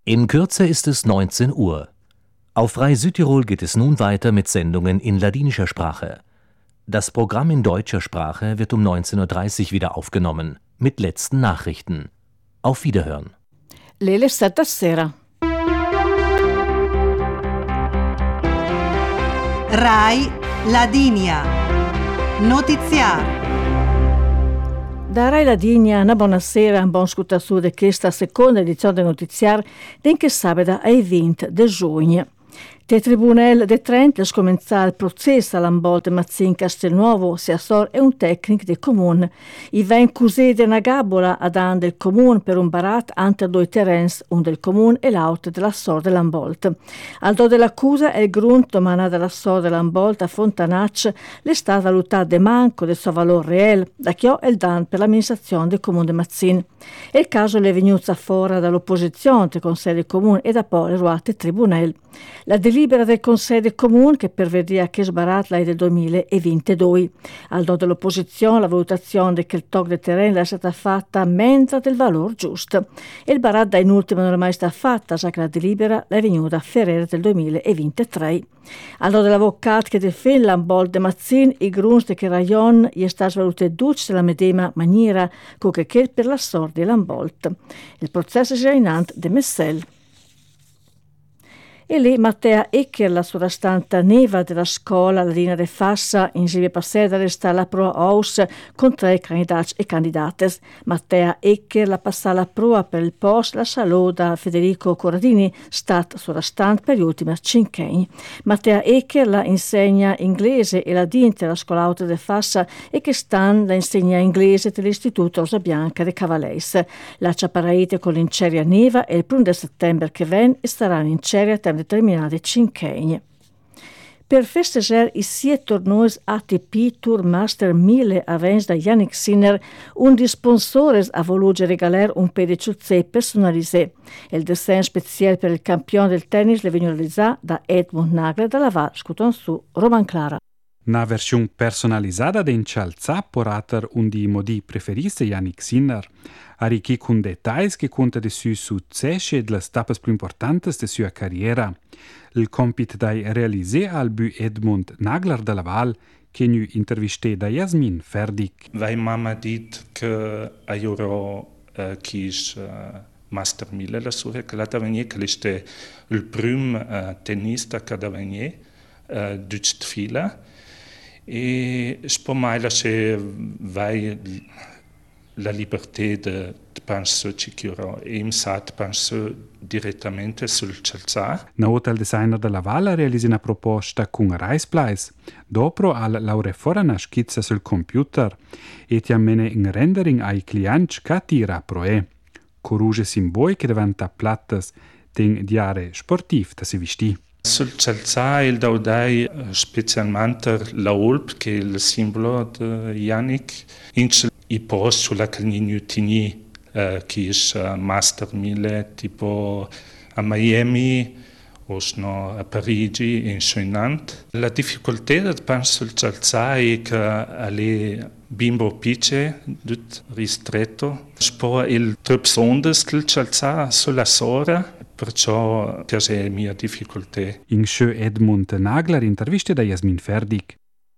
In Kürze ist es 19 Uhr. Auf Rai Südtirol geht es nun weiter mit Sendungen in ladinischer Sprache. Das Programm in deutscher Sprache wird um 19:30 Uhr wieder aufgenommen, mit letzten Nachrichten. Auf Wiederhören. Lele sera. Rai Ladinia. Notiziario. Da Rai Ladinia, una buonasera, un buon ascoltatore di questa seconda edizione del notiziario, che sabato ai 20 di giugno. Il Tribunale di Trento ha cominciato il processo all'ambolta Mazzin Castelnuovo, se assor è un tecnico del comune. I va accusati una gabola ad an del comune per un barat ante due terreni, un del comune e l'altro della sor dell'ambolta. Al do dell'accusa è il grunt domana della sor dell'ambolta a Fontanaccia le sta valutato de manco del suo valore reale, da che è il dan per l'amministrazione del comune di Mazzin. E il caso è venuto fuori dall'opposizione del Consiglio del Comune e da poi il ruate tribunale. La delibera del Consiglio Comune che pervedeva che sbarat la è del 2022. Al do dell'opposizione la valutazione che il tocco del terreno è stata fatta mentre del valore giusto. E il barat da in ultimo non è mai stata fatta, già che la delibera è venuta a Ferrere del 2023. Al do dell'avvocato che difende l'ambol de Mazzin, i grunsti che rayon gli è stato svaluto duce della medesima maniera che per la sorte dell'ambolt. Il processo è già in ant de Messel. E lì Mattea Ecker, la sovrastante neva della scuola Ladina de Fassa, in Givia Passeda resta la prova aus con 3 candidati e candidate. Mattea Ecker la passa la prova per il post, la salò da Federico Corradini, stat sovrastante per gli ultimi 5 anni. Mattea Ecker la insegna inglese e la dinte alla scuola auto de Fassa e che stan la insegna inglese dell'Istituto Rosa Bianca de Cavaleis. La ciaparaite con l'inceria neva e il 1 settembre che ven e starà in inceria determinate 5 anni. Per festeggiare i 7 tornei ATP Tour Master 1000 avens da Yannick Sinner, un di sponsores ha voluto regalare un pedicuzze personalisé. Il dessin speciale per il campione del tennis le venne realizzato da Edmund Nagler dalla Val Scuton su Roman Clara. Una versione personalizzata di incalza porater un di modi preferiti Yannick Sinner, arricchì con dettagli che conta del suo successo e delle tappe più importanti della sua carriera. Il compito da realizzare al bu Edmund Nagler della Val, che nu intervisté da Jasmin Ferdik. Vai mamma dit che aiuro kis Master 1000 la sua che la davanie che l'este il primo tennista che davanie d'ucht fila e spomaila se vai la libertà di pensare sicuro e im sat pensare direttamente sul calzar. Na hotel designer della Valle realizza una proposta con Reispleis. Dopo al laure fora una schizza sul computer e ti ammene in rendering ai clienti che tira proe. Coruge simboi che diventa plattas den diare sportiv da si vesti. Sul calzar il daudai specialmente la olp che è il simbolo di Yannick. I post sulla Calnigno Tini che è Master 1000 tipo a Miami o a Parigi in Suinant. La difficoltà di pensare sul calzar è che alle bimbo piccole, tutto ristretto, spora il troppo sondes del calzar sulla sora. Perciò c'è la mia difficoltà. In Schö Edmund Nagler interviste da Jasmin Ferdik.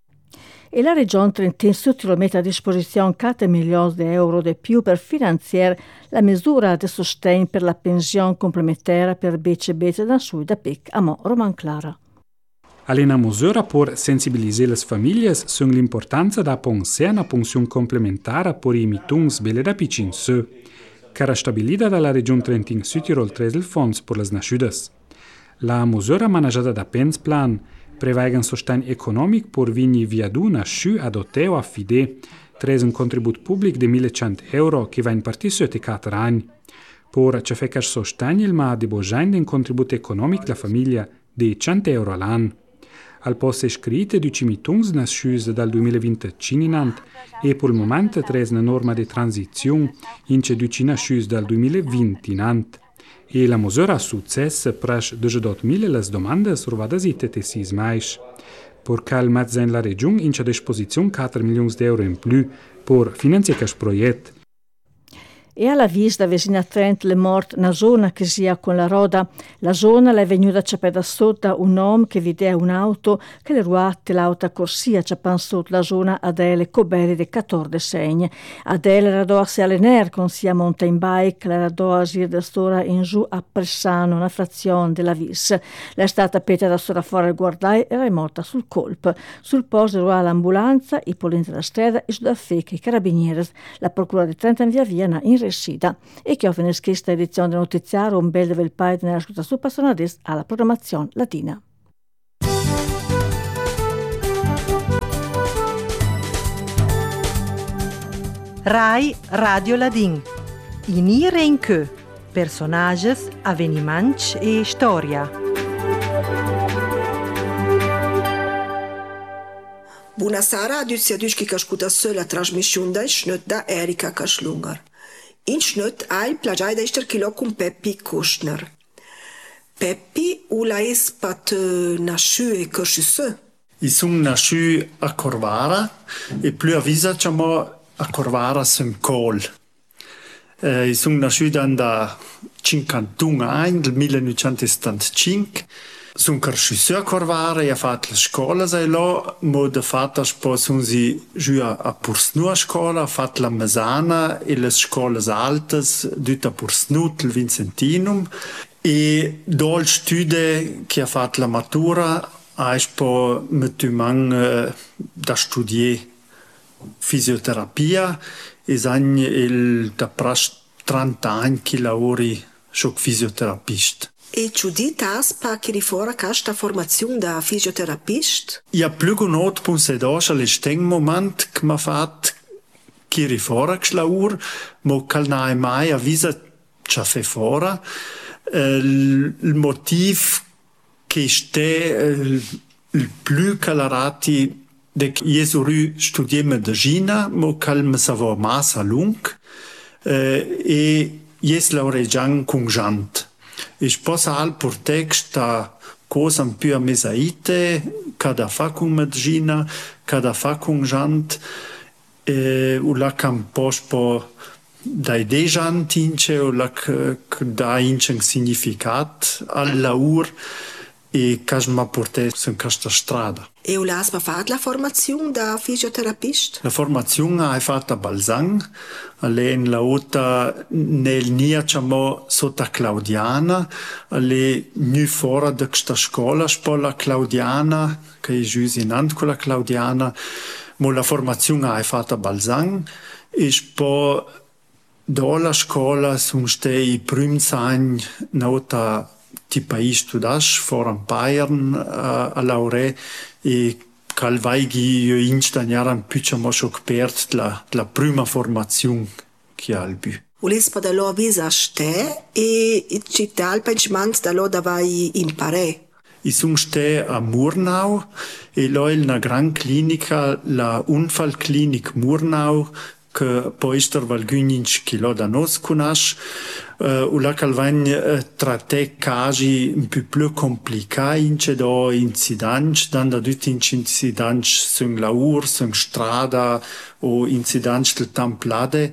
E la Regione Trentino Südtirol mette a disposizione 4 milioni di euro di più per finanziare la misura di sostegno per la pensione complementare per BCB da Sud da PIC a Mo Roman Clara. Una misura per sensibilizzare le famiglie sull'importanza da pensare una pensione complementare per i mitungs belle da piccin su, che era stabilita dalla Regione Trentino Südtirol tras il Fonds per le nasciudes. La misura managgiata da Pensplan prevede un sostegno economico per vigni via d'una sciù adotteo a fide, tras un contributo pubblico di 1.100 euro che va in partito sotto 4 anni. Per ciò che sostegno il ma deboggiando un contributo economico la famiglia di 100 euro all'anno. Al posto iscritte du cimitungs nasciuse dal 2025 in ant e per il momento tras una norma di transizione ince du nasciuse dal 2020 in ant. E la misura ha successo prasch 18.000 le domande survadasi tetesis mais. Per cal mazzen la regione ince a disposizione 4 milioni di euro in più per finanziare questo progetto. E alla vista vicino a Trent le mort una zona che sia con la roda. La zona è venuta a da sotto un uomo che vedeva un'auto che le ruote l'auto corsia c'è sotto la zona Adele coberi de 14 segni. Adele radò a allener con sia mountain bike, la radò a sir da stora in giù a Pressano, una frazione della vis. L'è stata peta da stora fuori a guardare e era morta sul colpo. Sul posto ruò l'ambulanza, i poliziotti della strada e su da fecche i carabinieri. La procura di Trento in via Viena in Resida. E che ho finito questa edizione del notiziario un bel del paese nella scuola su passano adesso alla programmazione latina. Rai Radio Ladin. In ire in che. Personages, avveniments e storia. Buonasera, adesso che ascolta la trasmissione da Schnut da Erika Kaschlunger. In Schnut hai plagiai da Isterkilo con Peppi Kuschner. Peppi, ula es pat nasciu e cresciusse? I sono nasciuto a Corvara e più avvisa a Corvara sem col. I sono nasciuto da 51 anni, nel 1975. Sono cresciuto a Corvara e ho fatto la scuola, ma da fatto sono giù a Pursnu a scuola, ho fatto la Mesana e le scuole alte, tutte a Pursnu, il Vincentinum. E dal studio che ho fatto la matura, ho messo da studiare fisioterapia e sono da praticamente 30 anni che lavoro come fisioterapista. E giuditas pa che rifora questa formazione da fisioterapista? Io più conosco per sedosa all'esteng momento che mi ha fatto che rifora questo lavoro, ma che non è mai avvisato che fa fora. Il motivo che è il più calorato è che io sono studiato medicina, ma che mi sa massa lungo e io sono laureato congiunto. E posso al per te questa cosa un po' a mesaite, cada fa con medicina, cada fa con gente, o la campo dai dejantince, o la dai un significato al lavoro e che mi ha portato su questa strada. E o l'hai fatto la formazione da fisioterapista? La formazione l'ho fatta a Balzan, in la ota nel nia chiamo sotto Claudiana, alle nu fuori da questa scuola, la Claudiana, che è giusto in con la Claudiana, ma la formazione l'ho fatta a Balzan e poi dalla scuola sono stati i primi anni nota ti país studaš foran Bayern a laure e calvaigi io instagnaran più shock pert la prima formazione che albi. Ulispa da lo avvisa ste e città al pensimento da lo davai imparare. I sono stato a Murnau e là in una gran clinica, la Unfallklinik Murnau, che può essere valguninci che lo da nos conosce, o la calvagna tratte casi un po' più complicati, c'è da incidenti, da tutti incidenti sul lavoro, sulla strada o incidenti del templade,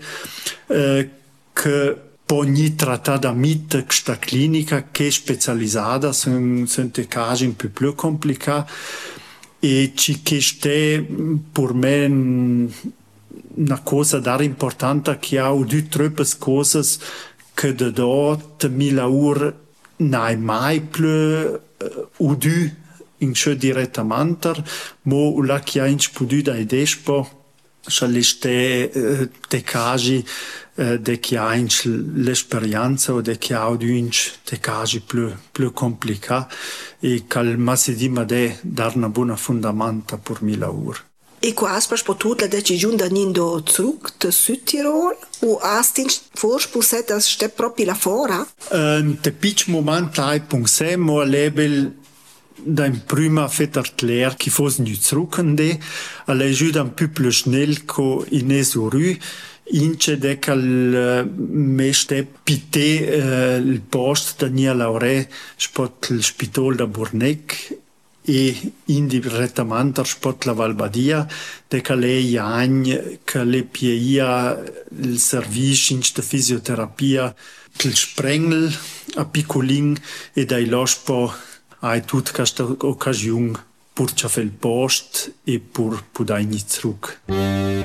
che può non trattare mit questa clinica che è specializzata sono casi un po' più complicati e ci che sta per me una cosa dar importante che ha due troppe cose che da dort mi lavoro non mai più udu in ciò direttamente ma la che ha in potuto dai despo c'è te casi de che ha l'esperienza o de che ha te casi più complicati e che mi si di me dar una buona fondamenta per mi lavoro. E quasi per potuto la decisione di andare zurück da Südtirol o hast du forse pensato che sta proprio là fuori? In questo momento ho pensato ma lebel da prima fetter klar che fosse nu zurückende alle giuda un po' più schnell co in esuru ince de cal meste pite il post da nia laure spot il spitol da Burnec e indirettamente spot la Valbadia, de che lei agni che le pieia il servizio in sta fisioterapia, che sprengel a piccolin e dai lospo ai tut questa occasione pur c'ha fel post e pur pudai ni zurück.